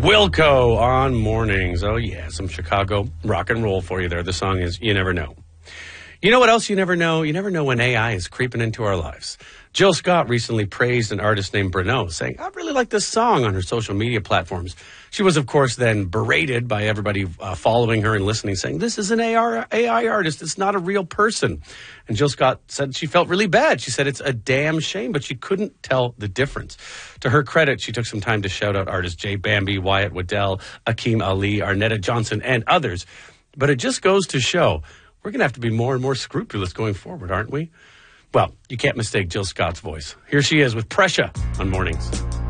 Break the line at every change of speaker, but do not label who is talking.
Wilco on mornings. Oh, yeah, some Chicago rock and roll for you there. The song is You Never Know. You know what else you never know? You never know when AI is creeping into our lives. Jill Scott recently praised an artist named Bruno, saying, I really like this song on her social media platforms. She was, of course, then berated by everybody following her and listening, saying, this is an AI artist. It's not a real person. And Jill Scott said she felt really bad. She said it's a damn shame, but she couldn't tell the difference. To her credit, she took some time to shout out artists Jay Bambi, Wyatt Waddell, Akeem Ali, Arnetta Johnson, and others. But it just goes to show we're going to have to be more and more scrupulous going forward, aren't we? Well, you can't mistake Jill Scott's voice. Here she is with Pressure on Mornings.